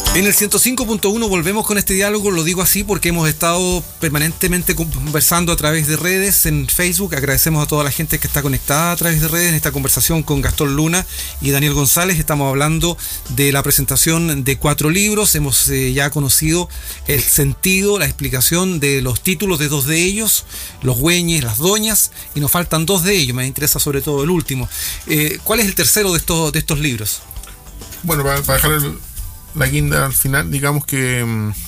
En el 105.1 volvemos con este diálogo, lo digo así porque hemos estado permanentemente conversando a través de redes en Facebook. Agradecemos a toda la gente que está conectada a través de redes en esta conversación con Gastón Luna y Daniel González. Estamos hablando de la presentación de 4 libros. Hemos ya conocido el sentido, la explicación de los títulos de 2 de ellos, Los Güeñes, Las Doñas, y nos faltan 2 de ellos. Me interesa sobre todo el último. ¿Cuál es el tercero de estos libros? Bueno, para dejar la guinda al final, digamos que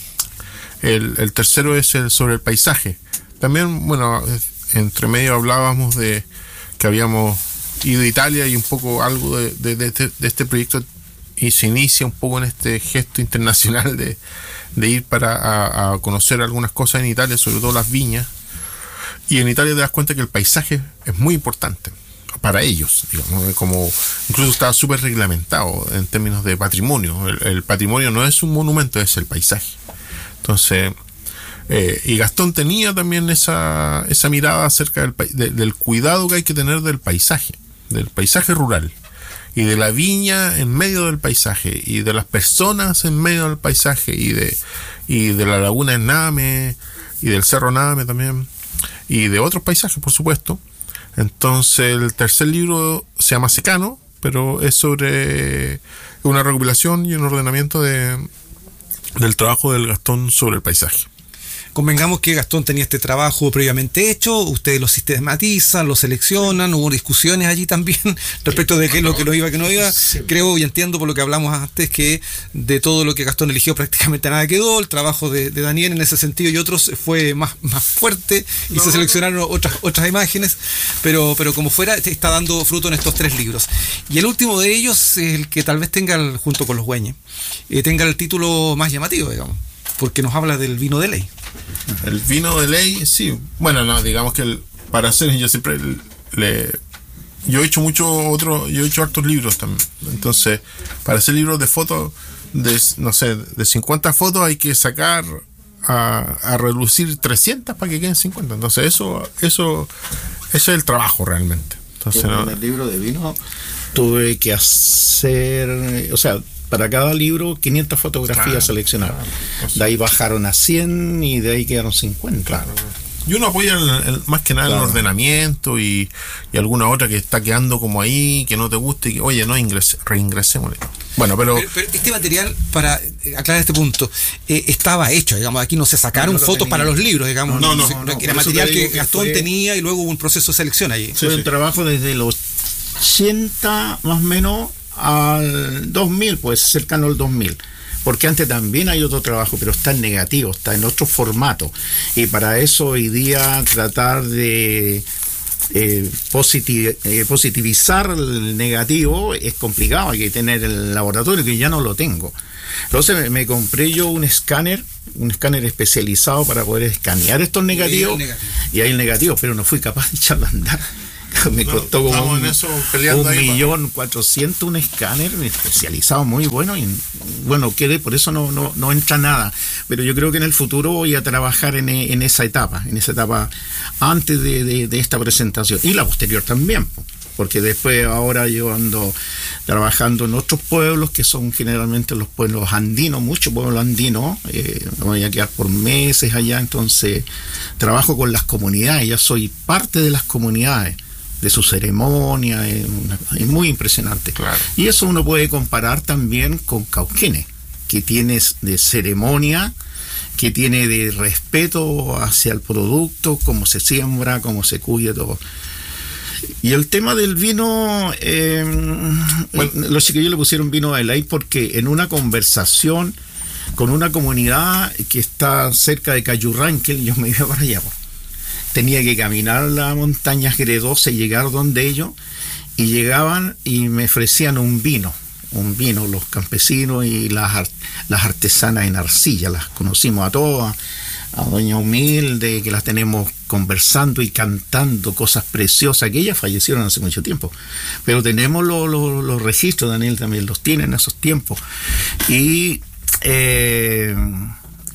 el tercero es el sobre el paisaje. También, bueno, entre medio hablábamos de que habíamos ido a Italia y un poco algo de este proyecto, y se inicia un poco en este gesto internacional de ir para a conocer algunas cosas en Italia, sobre todo las viñas. Y en Italia te das cuenta que el paisaje es muy importante para ellos, digamos, como incluso está súper reglamentado en términos de patrimonio. El patrimonio no es un monumento, es el paisaje. Entonces, y Gastón tenía también esa mirada acerca del cuidado que hay que tener del paisaje rural, y de la viña en medio del paisaje, y de las personas en medio del paisaje, y de la laguna en Name, y del cerro Name también, y de otros paisajes, por supuesto. Entonces el tercer libro se llama Secano, pero es sobre una recopilación y un ordenamiento del trabajo del Gastón sobre el paisaje. Convengamos que Gastón tenía este trabajo previamente hecho, ustedes lo sistematizan, lo seleccionan, hubo discusiones allí también respecto de qué es lo que no iba, qué no iba. Sí. Creo y entiendo por lo que hablamos antes que de todo lo que Gastón eligió prácticamente nada quedó. El trabajo de Daniel en ese sentido y otros fue más fuerte y se seleccionaron otras imágenes, pero como fuera está dando fruto en estos 3 libros. Y el último de ellos es el que tal vez tenga, junto con Los Güeñes, tenga el título más llamativo, digamos, porque nos habla del vino de ley. El vino de ley, sí. Bueno, no, digamos que para hacer, yo siempre yo he hecho hartos libros también. Entonces, para hacer libros de fotos, de 50 fotos hay que sacar a relucir 300 para que queden 50. Entonces, eso es el trabajo realmente. Entonces, en el libro de vino tuve que hacer, o sea, para cada libro 500 fotografías seleccionadas. Claro. De ahí bajaron a 100 y de ahí quedaron 50. Claro. Y uno apoya más que nada el ordenamiento y alguna otra que está quedando como ahí, que no te guste, y que, oye, no reingresemos. Bueno, pero este material, para aclarar este punto, estaba hecho, digamos, aquí no se sacaron fotos para los libros, digamos. No, era material que Gastón tenía y luego hubo un proceso de selección allí. Fue un trabajo desde los 80 más o menos al 2000, pues cercano al 2000, porque antes también hay otro trabajo, pero está en negativo, está en otro formato, y para eso hoy día tratar de positivizar el negativo es complicado. Hay que tener el laboratorio, que ya no lo tengo. Entonces me compré yo un escáner especializado para poder escanear estos negativos, y hay el negativo, pero no fui capaz de echarlo a andar. Me costó como 1.400.000 un escáner especializado muy bueno, y bueno, por eso no entra nada, pero yo creo que en el futuro voy a trabajar en esa etapa antes de esta presentación, y la posterior también, porque después ahora yo ando trabajando en otros pueblos que son generalmente los pueblos andinos, muchos pueblos andinos. Me voy a quedar por meses allá, entonces trabajo con las comunidades, ya soy parte de las comunidades, de su ceremonia, es muy impresionante. Claro. Y eso uno puede comparar también con Cauquenes, que tienes de ceremonia, que tiene de respeto hacia el producto, cómo se siembra, cómo se cuida, todo. Y el tema del vino, los chiquillos le pusieron vino de ley porque en una conversación con una comunidad que está cerca de Cayurranque, yo me iba para allá, tenía que caminar la montaña Gredosa y llegar donde ellos, y llegaban y me ofrecían un vino, los campesinos y las artesanas en arcilla. Las conocimos a todas, a doña Humilde, que las tenemos conversando y cantando cosas preciosas, que ellas fallecieron hace mucho tiempo, pero tenemos los registros. Daniel también los tiene en esos tiempos, y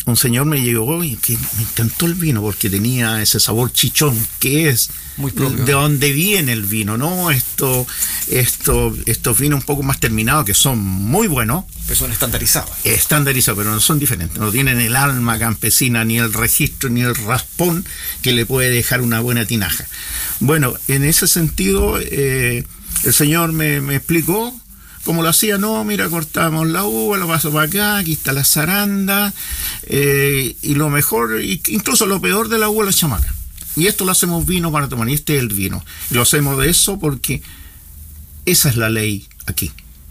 un señor me llegó y que me encantó el vino porque tenía ese sabor chichón, que es muy propio, de donde viene el vino, ¿no? Estos vinos un poco más terminados que son muy buenos. Pero son estandarizados. Estandarizados, pero no son diferentes. No tienen el alma campesina, ni el registro, ni el raspón que le puede dejar una buena tinaja. Bueno, en ese sentido, el señor me explicó cómo lo hacía. No, mira, cortamos la uva, lo paso para acá, aquí está la zaranda, y lo mejor, incluso lo peor de la uva, la chamaca. Y esto lo hacemos vino para tomar, y este es el vino. Y lo hacemos de eso porque esa es la ley aquí.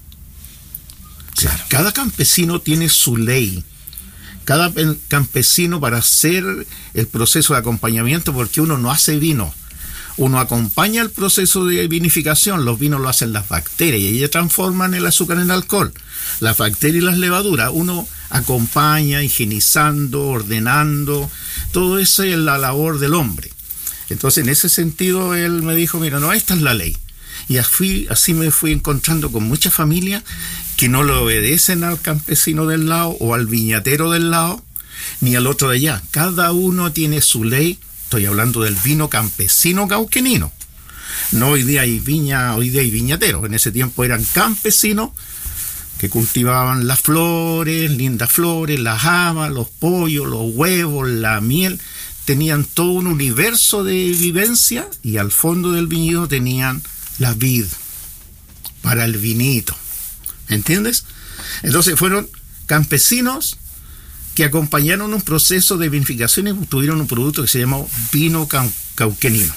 Claro. Cada campesino tiene su ley. Cada campesino, para hacer el proceso de acompañamiento, porque uno no hace vino, uno acompaña el proceso de vinificación. Los vinos lo hacen las bacterias y ellas transforman el azúcar en alcohol. Las bacterias y las levaduras, uno acompaña, higienizando, ordenando. Todo eso es la labor del hombre. Entonces, en ese sentido, él me dijo, mira, no, esta es la ley. Y así me fui encontrando con muchas familias que no le obedecen al campesino del lado o al viñatero del lado, ni al otro de allá. Cada uno tiene su ley. Estoy hablando del vino campesino cauquenino. No hoy día hay viña, hoy día hay viñateros. En ese tiempo eran campesinos que cultivaban las flores, lindas flores, las habas, los pollos, los huevos, la miel. Tenían todo un universo de vivencia y al fondo del viñedo tenían la vid para el vinito. ¿Me entiendes? Entonces fueron campesinos que acompañaron un proceso de vinificación y tuvieron un producto que se llamó vino cauquenino.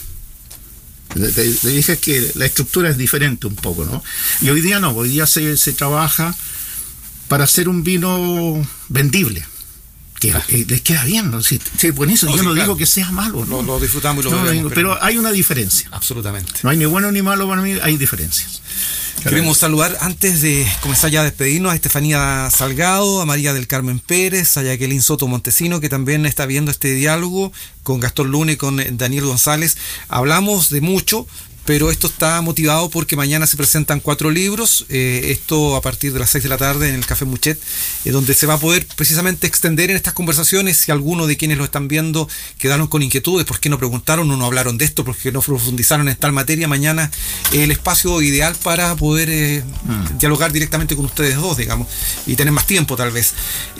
Te dije que la estructura es diferente un poco, ¿no? Y hoy día no, hoy día se trabaja para hacer un vino vendible, que les queda bien, ¿no? Sí, buenísimo. Yo no digo que sea malo, ¿no? Lo disfrutamos y lo bebemos, pero hay una diferencia. Absolutamente. No hay ni bueno ni malo para mí, hay diferencias. Queremos saludar, antes de comenzar ya a despedirnos, a Estefanía Salgado, a María del Carmen Pérez, a Jacqueline Soto Montesino, que también está viendo este diálogo con Gastón Luna y con Daniel González. Hablamos de mucho, pero esto está motivado porque mañana se presentan 4 libros, esto a partir de las 6 de la tarde en el Café Muchet, donde se va a poder precisamente extender en estas conversaciones. Si alguno de quienes lo están viendo quedaron con inquietudes, ¿por qué no preguntaron o no hablaron de esto? ¿Por qué no profundizaron en tal materia? Mañana el espacio ideal para poder dialogar directamente con ustedes dos, digamos, y tener más tiempo tal vez.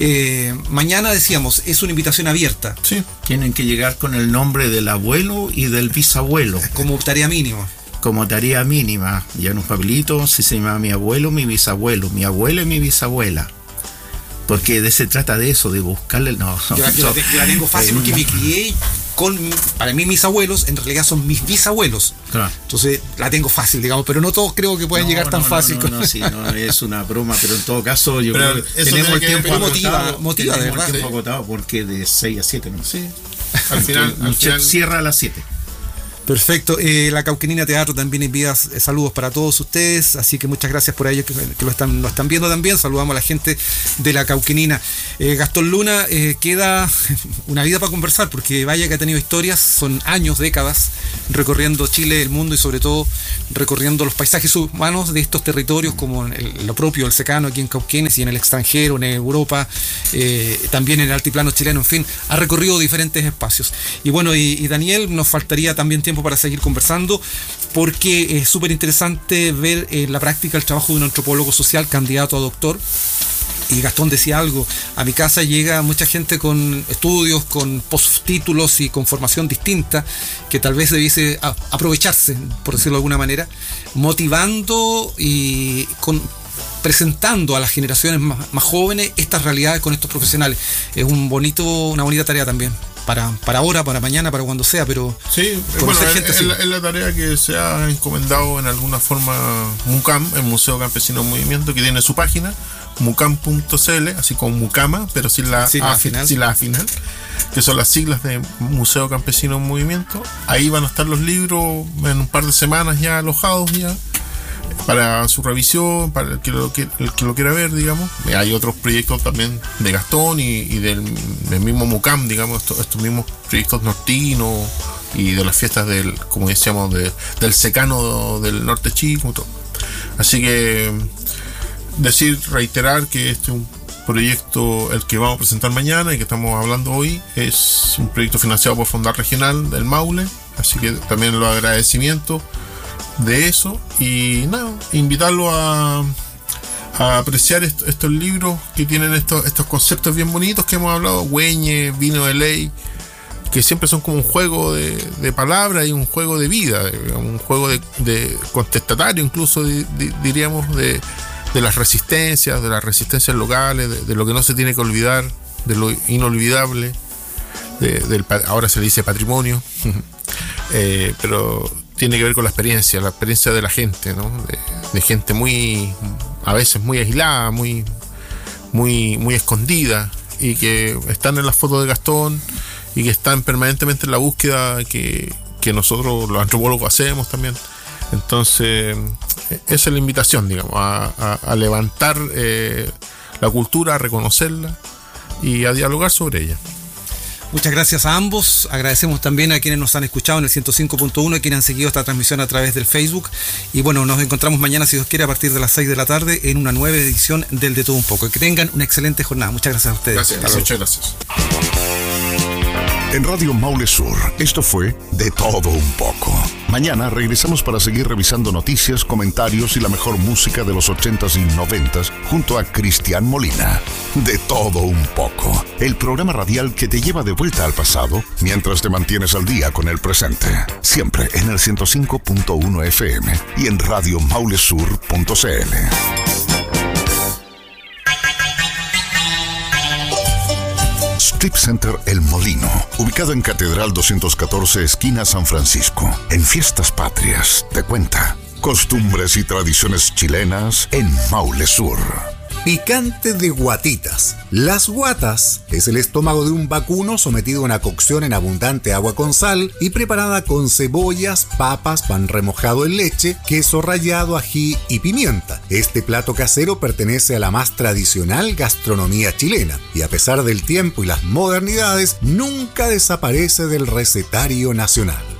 Mañana, decíamos, es una invitación abierta. Sí. Tienen que llegar con el nombre del abuelo y del bisabuelo. Como tarea mínima. Como tarea mínima, ya en un papelito se llama mi abuelo, mi bisabuelo, mi abuela y mi bisabuela. Porque se trata de eso, de buscarle. No, yo la tengo fácil porque me crié con. Para mí, mis abuelos en realidad son mis bisabuelos. Claro. Entonces la tengo fácil, digamos, pero no todos creo que puedan llegar tan fácil. No, es una broma, pero en todo caso, yo creo que tenemos el tiempo motiva, de verdad. El tiempo agotado porque de 6 a 7, ¿no? Sí. Al final cierra a las 7. Perfecto. La Cauquenina Teatro también envía saludos para todos ustedes, así que muchas gracias por ellos que lo están viendo también. Saludamos a la gente de la Cauquenina. Gastón Luna, queda una vida para conversar, porque vaya que ha tenido historias, son años, décadas, recorriendo Chile, el mundo y sobre todo recorriendo los paisajes humanos de estos territorios, como lo propio, el secano aquí en Cauquenes y en el extranjero, en Europa, también en el altiplano chileno, en fin, ha recorrido diferentes espacios. Y bueno, y Daniel, nos faltaría también tiempo para seguir conversando, porque es súper interesante ver en la práctica el trabajo de un antropólogo social candidato a doctor. Y Gastón decía algo, a mi casa llega mucha gente con estudios, con posttítulos y con formación distinta, que tal vez debiese aprovecharse, por decirlo de alguna manera, motivando y presentando a las generaciones más jóvenes estas realidades con estos profesionales. Es una bonita tarea también. Para ahora, para mañana, para cuando sea, pero sí, bueno, es la tarea que se ha encomendado en alguna forma MUCAM, el Museo Campesino en Movimiento, que tiene su página, mucam.cl, así como Mucama, pero sin la A final, que son las siglas de Museo Campesino en Movimiento. Ahí van a estar los libros en un par de semanas ya alojados ya, para su revisión, para el que lo quiera ver, digamos. Hay otros proyectos también de Gastón y del mismo MUCAM, digamos, estos mismos proyectos nortinos y de las fiestas como decíamos, del secano del norte chico. Así que reiterar que este es un proyecto, el que vamos a presentar mañana y que estamos hablando hoy, es un proyecto financiado por Fondar Regional del Maule, así que también los agradecimientos de eso. Y nada, invitarlo a apreciar estos libros que tienen estos conceptos bien bonitos que hemos hablado, Güeñe, Vino de Ley, que siempre son como un juego de palabras y un juego de vida, un juego de contestatario, incluso diríamos, de las resistencias locales, de lo que no se tiene que olvidar, de lo inolvidable, ahora se le dice patrimonio, pero tiene que ver con la experiencia de la gente, ¿no? De gente a veces muy aislada, muy escondida, y que están en las fotos de Gastón y que están permanentemente en la búsqueda que nosotros los antropólogos hacemos también. Entonces, esa es la invitación, digamos, a levantar la cultura, a reconocerla y a dialogar sobre ella. Muchas gracias a ambos. Agradecemos también a quienes nos han escuchado en el 105.1 y quienes han seguido esta transmisión a través del Facebook. Y bueno, nos encontramos mañana, si Dios quiere, a partir de las 6 de la tarde en una nueva edición del De Todo Un Poco. Que tengan una excelente jornada. Muchas gracias a ustedes. Muchas gracias. En Radio Maule Sur, esto fue De Todo Un Poco. Mañana regresamos para seguir revisando noticias, comentarios y la mejor música de los 80s y 90s junto a Cristian Molina. De Todo Un Poco, el programa radial que te lleva de vuelta al pasado mientras te mantienes al día con el presente. Siempre en el 105.1 FM y en radiomaulesur.cl. Strip Center El Molino, ubicado en Catedral 214, esquina San Francisco. En Fiestas Patrias, te cuenta costumbres y tradiciones chilenas en Maule Sur. Picante de guatitas. Las guatas es el estómago de un vacuno sometido a una cocción en abundante agua con sal y preparada con cebollas, papas, pan remojado en leche, queso rallado, ají y pimienta. Este plato casero pertenece a la más tradicional gastronomía chilena y a pesar del tiempo y las modernidades, nunca desaparece del recetario nacional.